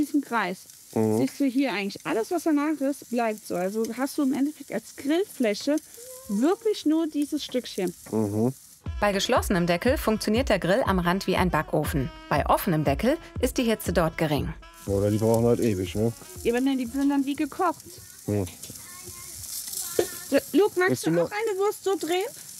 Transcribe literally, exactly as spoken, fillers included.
Diesen Kreis. Mhm. Siehst du hier eigentlich, alles was danach ist, bleibt so. Also hast du im Endeffekt als Grillfläche wirklich nur dieses Stückchen. Mhm. Bei geschlossenem Deckel funktioniert der Grill am Rand wie ein Backofen. Bei offenem Deckel ist die Hitze dort gering. Oder die brauchen halt ewig, ne? Ja, aber die sind dann wie gekocht. Mhm. Luke, magst du auch eine Wurst so drehen?